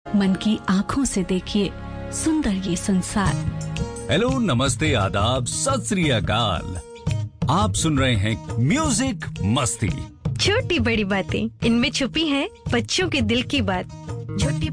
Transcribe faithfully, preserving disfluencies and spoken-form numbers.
मन की आँखों से देखिए सुंदर ये संसार। हेलो, नमस्ते, आदाब, सत श्री अकाल। आप सुन रहे हैं म्यूजिक मस्ती। छोटी बड़ी बातें, इनमें छुपी है बच्चों के दिल की बात। छोटी